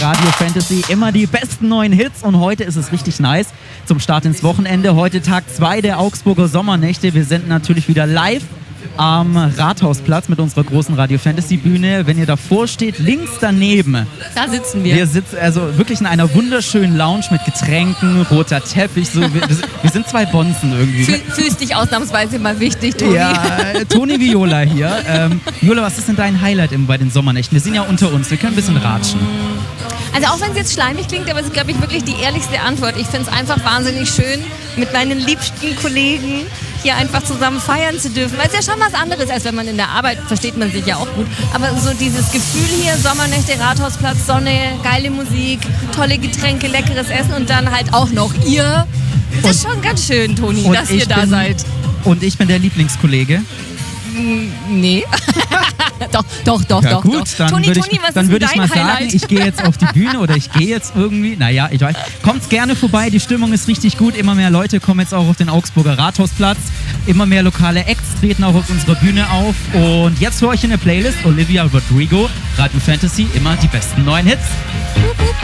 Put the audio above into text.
Radio Fantasy, immer die besten neuen Hits und heute ist es richtig nice zum Start ins Wochenende. Heute Tag 2 der Augsburger Sommernächte. Wir senden natürlich wieder live am Rathausplatz mit unserer großen Radio Fantasy Bühne. Wenn ihr davor steht, links daneben. Da sitzen wir. Wir sitzen also wirklich in einer wunderschönen Lounge mit Getränken, roter Teppich. So, wir sind zwei Bonzen irgendwie. Fühlst dich ausnahmsweise mal wichtig, Toni. Ja, Toni Viola hier. Viola, was ist denn dein Highlight bei den Sommernächten? Wir sind ja unter uns, wir können ein bisschen ratschen. Also auch wenn es jetzt schleimig klingt, aber es ist, glaube ich, wirklich die ehrlichste Antwort. Ich finde es einfach wahnsinnig schön, mit meinen liebsten Kollegen hier einfach zusammen feiern zu dürfen. Weil es ja schon was anderes, als wenn man in der Arbeit, versteht man sich ja auch gut. Aber so dieses Gefühl hier, Sommernächte, Rathausplatz, Sonne, geile Musik, tolle Getränke, leckeres Essen und dann halt auch noch ihr. Das ist schon ganz schön, Toni, dass ihr da seid. Und ich bin der Lieblingskollege. Nee. Doch. Gut, dann Toni, würde ich mal sagen, ich gehe jetzt auf die Bühne oder ich gehe jetzt irgendwie, naja, ich weiß. Kommt gerne vorbei, die Stimmung ist richtig gut, immer mehr Leute kommen jetzt auch auf den Augsburger Rathausplatz, immer mehr lokale Acts treten auch auf unserer Bühne auf und jetzt für euch in der Playlist Olivia Rodrigo, Radio Fantasy, immer die besten neuen Hits.